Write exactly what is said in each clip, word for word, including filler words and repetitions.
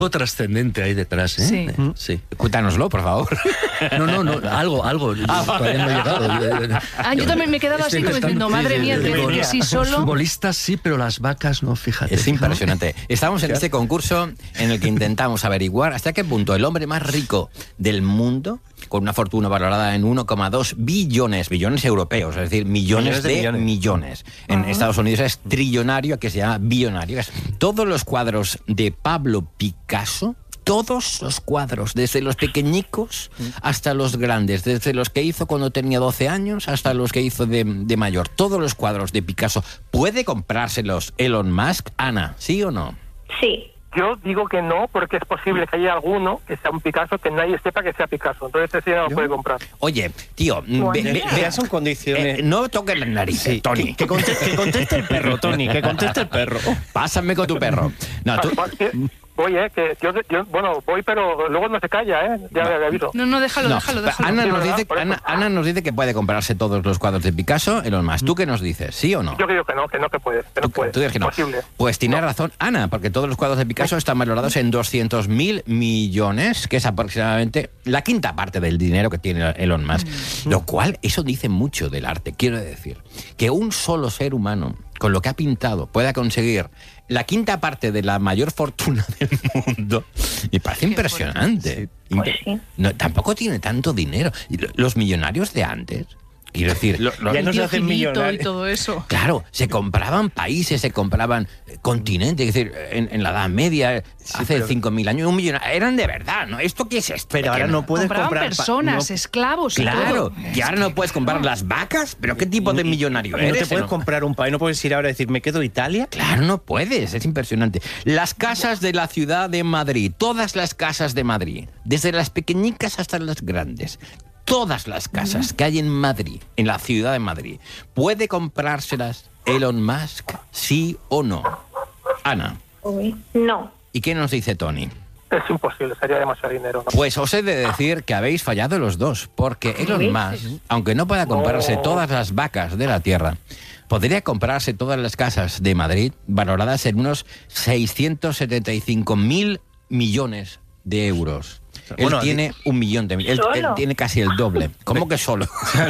trascendente ahí detrás, ¿eh? Sí. Eh, sí. Cuéntanoslo, por favor. No, no, no, algo, algo. Ah, todavía no he llegado. Ah, yo también me quedaba así como diciendo, madre mía, te digo que sí Los solo... futbolistas sí, pero las vacas no, fíjate. Es impresionante. Estamos en este concurso en el que intentamos averiguar hasta qué punto el hombre más rico del mundo, con una fortuna valorada en uno coma dos billones, billones europeos, es decir, millones, Millones de de millones. millones. En Estados Unidos es trillonario, que se llama billonario. Es todos los cuadros de Pablo Picasso, todos los cuadros, desde los pequeñicos hasta los grandes, desde los que hizo cuando tenía doce años hasta los que hizo de, de mayor, todos los cuadros de Picasso, ¿puede comprárselos Elon Musk? Ana, ¿sí o no? Sí. Yo digo que no, porque es posible que haya alguno que sea un Picasso que nadie sepa que sea Picasso. Entonces ese no lo puede comprar. Oye, tío, Bueno, ve- ve- ya. ve- Ya son condiciones. eh, no toques las narices, Sí, Tony. Que, que conteste, que conteste el perro, Tony, que conteste el perro. Pásame con tu perro. No, tú... Ah, que- Voy, eh, que yo, yo, bueno, voy, pero luego no se calla, eh. Ya le aviso. No, no, déjalo, No, déjalo, déjalo. Ana, Sí, nos ¿verdad? dice, Por eso. Ana, Ana nos dice que puede comprarse todos los cuadros de Picasso, Elon Musk. ¿Tú qué nos dices? ¿Sí o no? Yo creo que no, que no, que puede, que no Tú- puede. tú dices que no. Posible. Pues tiene razón Ana, porque todos los cuadros de Picasso están valorados en doscientos mil millones, que es aproximadamente la quinta parte del dinero que tiene Elon Musk. Lo cual, eso dice mucho del arte. Quiero decir, que un solo ser humano, con lo que ha pintado, pueda conseguir la quinta parte de la mayor fortuna del mundo, me parece Qué impresionante. Pues Impe- sí. No, tampoco tiene tanto dinero. Y lo- Los millonarios de antes, quiero decir... lo- lo- Ya no El se tío hacen Gilito y millonarios. todo eso. Claro, se compraban países, se compraban eh, continentes, es decir, en, en la Edad Media, hace pero- cinco mil años, un millón, eran de verdad, ¿no? ¿Esto qué es esto? Pero ahora Que no puedes Compraban comprar... pa- personas, no- esclavos y Claro, todo. y ahora no puedes comprar las vacas, pero ¿qué tipo de millonario no eres? te puedes ¿no? comprar un país, no puedes ir ahora a decir, me quedo Italia. Claro, no puedes, es impresionante. Las casas de la ciudad de Madrid, todas las casas de Madrid, desde las pequeñicas hasta las grandes, todas las casas que hay en Madrid, en la ciudad de Madrid, ¿puede comprárselas Elon Musk, sí o no? Ana, Uy. No. ¿y qué nos dice Tony? Es imposible, sería demasiado dinero. ¿no? Pues os he de decir que habéis fallado los dos, porque Elon Musk, aunque no pueda comprarse No. todas las vacas de la tierra, podría comprarse todas las casas de Madrid valoradas en unos seiscientos setenta y cinco mil millones de euros. Él Bueno, tiene un millón de mil. Él, ¿Solo? él tiene casi el doble. ¿Cómo que solo?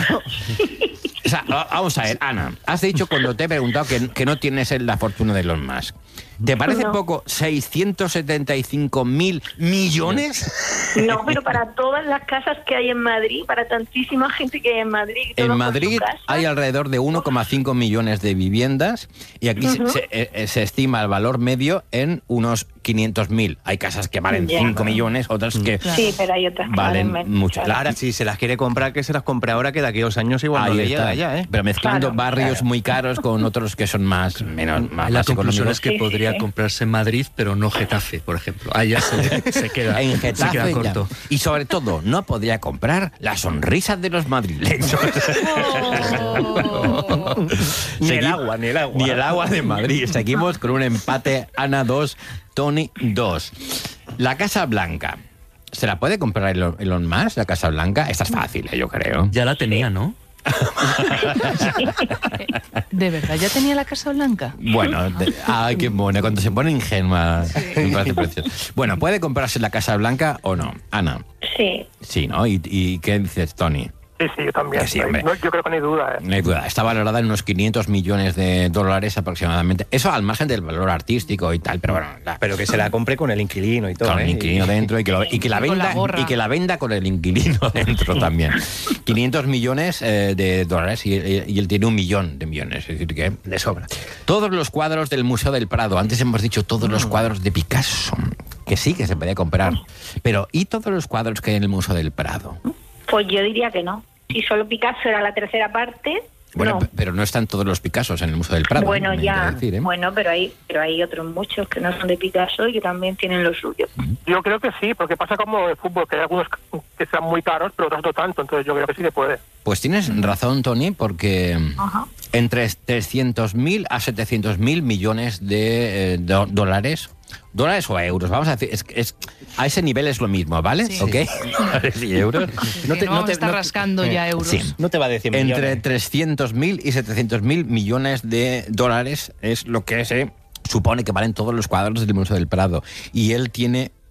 O sea, va- vamos a ver, Ana, has dicho cuando te he preguntado que, que no tienes la fortuna de Elon Musk. ¿Te parece No. poco seiscientos setenta y cinco mil millones? No, pero para todas las casas que hay en Madrid, para tantísima gente que hay en Madrid. todos En con Madrid su casa. hay alrededor de uno coma cinco millones de viviendas y aquí se- se, eh, se estima el valor medio en unos quinientos mil. Hay casas que valen Ya. cinco millones, otras que Sí, pero hay otras que valen menos, mucho. claro. Ahora, si se las quiere comprar, que se las compre ahora, que de aquí a dos años igual no Ahí le está. llega ya, ¿eh? Pero mezclando Claro, barrios claro. muy caros con otros que son más menos más, La más conclusión económicos. es que Sí, sí, podría sí. comprarse en Madrid, pero no Getafe, por ejemplo. Ahí ya se, se queda, En se Getafe queda ya. corto. Y sobre todo, no podría comprar la sonrisa de los madrileños. Oh. Ni el Segui- agua, ni el agua. Ni el agua de Madrid. Seguimos con un empate. Ana dos, Tony dos. La Casa Blanca. ¿Se la puede comprar Elon, Elon Musk, la Casa Blanca? Esta es fácil, eh, yo creo. Ya la tenía, ¿no? ¿De verdad ya tenía la Casa Blanca? Bueno, de- ay, qué buena. Cuando se pone ingenua, me parece precioso. Bueno, ¿puede comprarse la Casa Blanca o no? Ana. Sí. Sí, ¿no? ¿Y, y qué dices, Tony? Sí, sí, yo también. Que sí, hombre. No, yo creo que no hay duda, ¿eh? No hay duda, está valorada en unos quinientos millones de dólares aproximadamente. Eso al margen del valor artístico y tal, pero bueno, la- Pero que se la compre con el inquilino y todo, con ¿eh? el inquilino Y- dentro y que, lo- y que la Y con la venda gorra. y que la venda con el inquilino dentro también. quinientos millones eh, de dólares y, y él tiene un millón de millones, es decir que Le sobra. todos los cuadros del Museo del Prado, antes hemos dicho todos los cuadros de Picasso, que sí que se podía comprar, pero ¿y todos los cuadros que hay en el Museo del Prado? Pues yo diría que no. Si solo Picasso era la tercera parte, Bueno, no. p- pero no están todos los Picassos en el Museo del Prado. Bueno, me ya. quiero decir, ¿eh? Bueno, pero hay, pero hay otros muchos que no son de Picasso y que también tienen lo suyo. Yo creo que sí, porque pasa como el fútbol, que hay algunos que sean muy caros, pero otros no tanto. Entonces yo creo que sí que puede. Pues tienes razón, Tony, porque Ajá. entre trescientos mil a setecientos mil millones de eh, do- dólares, dólares o euros, vamos a decir, es, es- a ese nivel es lo mismo, ¿vale? Sí. ¿Ok? Dólares y euros. No te, no vamos a estar no te- rascando eh, ya euros. Sí. No te va de cien Entre millones. trescientos mil y setecientos mil millones de dólares es lo que se supone que valen todos los cuadros del Museo del Prado. Y él tiene